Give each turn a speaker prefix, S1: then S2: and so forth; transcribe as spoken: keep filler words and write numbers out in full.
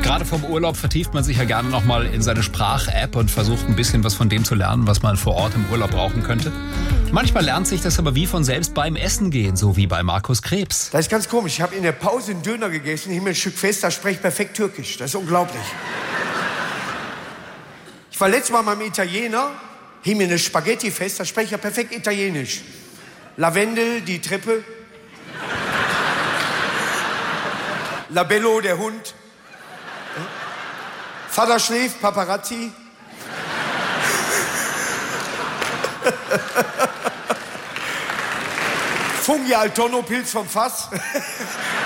S1: Gerade vom Urlaub vertieft man sich ja gerne nochmal in seine Sprach-App und versucht ein bisschen was von dem zu lernen, was man vor Ort im Urlaub brauchen könnte. Manchmal lernt sich das aber wie von selbst beim Essen gehen, so wie bei Markus Krebs.
S2: Das ist ganz komisch. Ich habe in der Pause einen Döner gegessen, hielt mir ein Stück fest, da spreche ich perfekt Türkisch. Das ist unglaublich. Ich war letztes Mal beim Italiener, hielt mir eine Spaghetti fest, da spreche ich ja perfekt Italienisch. Lavendel, die Treppe. Labello, der Hund. Vater schläft, Paparazzi. Fungi al Tonno, Pilz vom Fass.